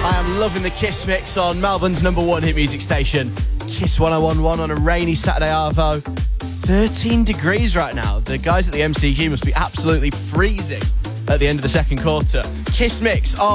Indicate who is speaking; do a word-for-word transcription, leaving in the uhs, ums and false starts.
Speaker 1: I am loving the Kiss mix on Melbourne's number one hit music station, Kiss one oh one point one on a rainy Saturday arvo. thirteen degrees right now. The guys at the M C G must be absolutely freezing at the end of the second quarter. Kiss mix on